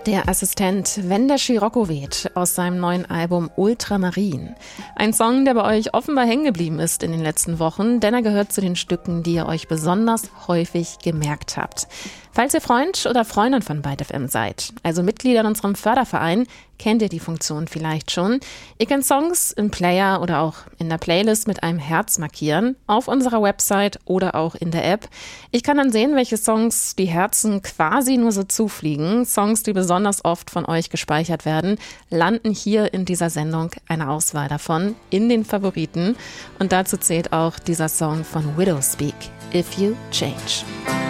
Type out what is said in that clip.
Der Assistent Wenn der Scirocco weht aus seinem neuen Album Ultramarin. Ein Song, der bei euch offenbar hängen geblieben ist in den letzten Wochen, denn er gehört zu den Stücken, die ihr euch besonders häufig gemerkt habt. Falls ihr Freund oder Freundin von Byte FM seid, also Mitglieder in unserem Förderverein, kennt ihr die Funktion vielleicht schon. Ihr könnt Songs im Player oder auch in der Playlist mit einem Herz markieren, auf unserer Website oder auch in der App. Ich kann dann sehen, welche Songs die Herzen quasi nur so zufliegen. Songs, die besonders oft von euch gespeichert werden, landen hier in dieser Sendung, eine Auswahl davon, in den Favoriten. Und dazu zählt auch dieser Song von Widowspeak, If You Change.